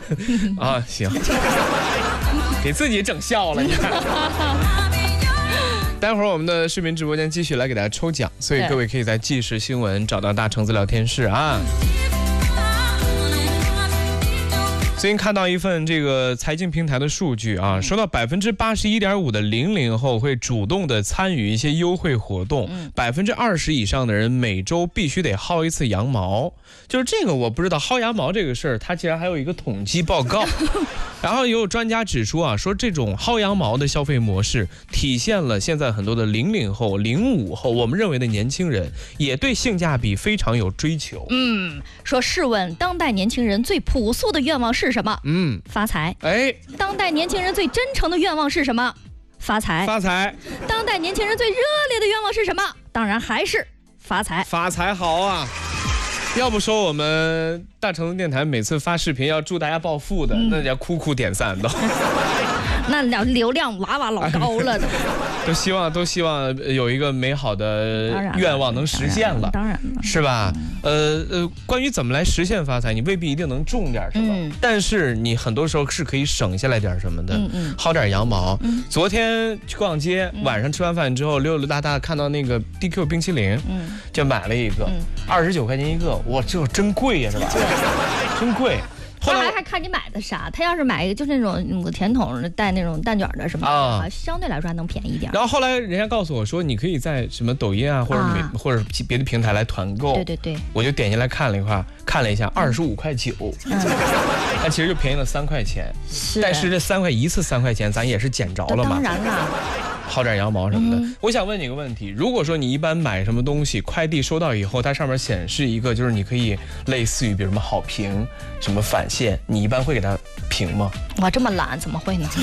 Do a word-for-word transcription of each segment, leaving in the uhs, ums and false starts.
啊，行，给自己整笑了，你看。待会儿我们的视频直播间继续来给大家抽奖，所以各位可以在即时新闻找到大橙子聊天室啊。最近看到一份这个财经平台的数据啊，说到百分之八十一点五的零零后会主动的参与一些优惠活动，百分之二十以上的人每周必须得薅一次羊毛。就是这个我不知道，薅羊毛这个事儿，它竟然还有一个统计报告。然后也有专家指出啊，说这种薅羊毛的消费模式，体现了现在很多的零零后、零五后，我们认为的年轻人也对性价比非常有追求。 嗯，说试问当代年轻人最朴素的愿望是什么？ 嗯， 发财。 哎， 当代年轻人最真诚的愿望是什么？发财。 发财。 当代年轻人最热烈的愿望是什么？当然还是发财。 发财好啊！要不说我们大橙子电台每次发视频要祝大家暴富的，嗯、那叫哭哭点赞都。 那流量哇哇老高了都。 都希望都希望有一个美好的愿望能实现了， 当然了， 是吧？呃呃，关于怎么来实现发财，你未必一定能中点什么，嗯、但是你很多时候是可以省下来点什么的，嗯嗯、薅点羊毛。嗯、昨天去逛街，嗯、晚上吃完饭之后溜溜达达看到那个 D Q 冰淇淋，嗯、就买了一个，二十九块钱一个，哇，这真贵呀，是吧？真贵。 后来还看你买的啥，他要是买一个就是那种嗯甜筒带那种蛋卷的什么啊，相对来说还能便宜一点。 然后后来人家告诉我说，你可以在什么抖音啊或者美、啊、或者别的平台来团购。 对对对， 我就点进来看了一块，看了一下，二十五块九，那其实就便宜了三块钱。是，但是这三块一次三块钱，咱也是捡着了嘛。 当然了。 薅点羊毛什么的，嗯、我想问你个问题：如果说你一般买什么东西，快递收到以后，它上面显示一个，就是你可以类似于比如什么好评、什么返现，你一般会给它评吗？ 哇，这么懒，怎么会呢？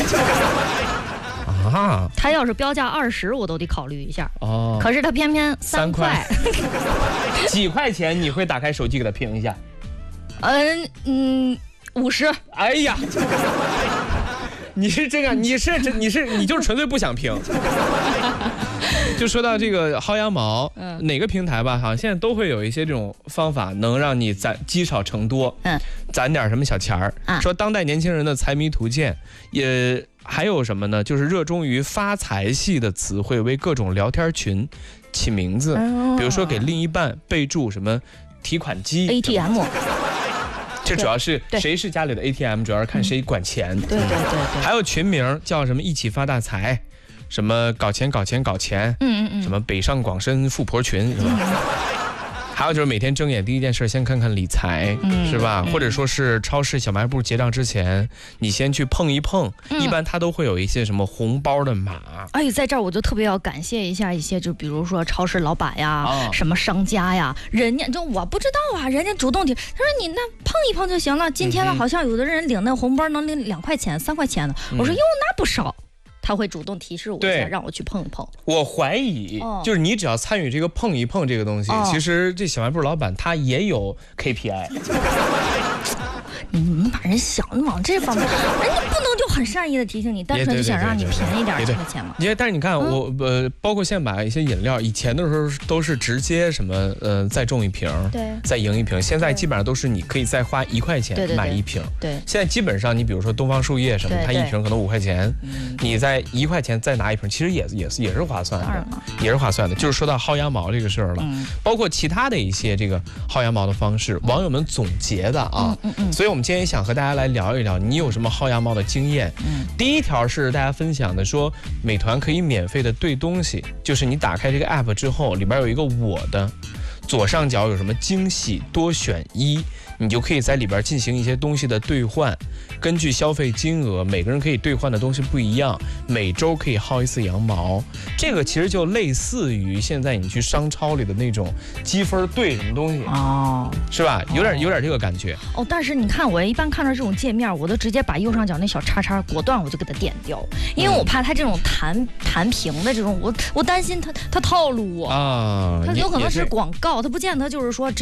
啊，他要是标价二十，我都得考虑一下。哦，可是他偏偏三块， 几块钱你会打开手机给他评一下？ 嗯嗯，五十。 哎呀。你是这个，你是你是你就是纯粹不想评。就说到这个薅羊毛，嗯、哪个平台吧，好像现在都会有一些这种方法，能让你攒积少成多，嗯，攒点什么小钱儿。啊、说当代年轻人的财迷图鉴，也还有什么呢？就是热衷于发财系的词汇，为各种聊天群起名字，哦、比如说给另一半备注什么提款机、 A T M。 这主要是谁是家里的 A T M， 主要是看谁管钱。 对对对对。 还有群名叫什么一起发大财，什么搞钱搞钱搞钱，嗯嗯嗯，什么北上广深富婆群，是吧？嗯、还有就是每天睁眼第一件事先看看理财，嗯、是吧？嗯、或者说是超市小卖部结账之前，你先去碰一碰，嗯、一般它都会有一些什么红包的码。 哎，在这儿我就特别要感谢一下一些，就比如说超市老板呀，哦、什么商家呀，人家就我不知道啊，人家主动提，他说你那碰一碰就行了。今天呢，好像有的人领那红包能领两块钱、三块钱的，嗯、我说哟，那不少。他会主动提示我一下，让我去碰一碰。 我怀疑，哦、就是你只要参与这个碰一碰这个东西，哦、其实这小卖部老板他也有 K P I。 你你把人想的往这方面，人家不能就很善意的提醒你，单纯就想让你便宜点几块钱嘛。 因为但是你看、嗯、我呃，包括现在买一些饮料，以前的时候都是直接什么呃再中一瓶，对，再赢一瓶。现在基本上都是你可以再花一块钱买一瓶。对，现在基本上你比如说东方树叶什么，它一瓶可能五块钱，你再一块钱再拿一瓶，其实也也是也是划算的，也是划算的。就是说到薅羊毛这个事儿了，嗯、包括其他的一些这个薅羊毛的方式，网友们总结的啊，嗯嗯嗯、所以我们今天也想和大家来聊一聊，你有什么薅羊毛的经验？嗯，第一条是大家分享的，说美团可以免费的兑东西，就是你打开这个 app 之后，里边有一个我的，左上角有什么惊喜多选一，你就可以在里边进行一些东西的兑换，根据消费金额，每个人可以兑换的东西不一样，每周可以薅一次羊毛。这个其实就类似于现在你去商超里的那种积分兑什么东西哦，是吧？有点有点这个感觉哦。但是你看，我一般看到这种界面，我都直接把右上角那小叉叉果断我就给它点掉，因为我怕它这种弹弹屏的这种，我我担心它它套路我啊，它有可能是广告，它不见得就是说。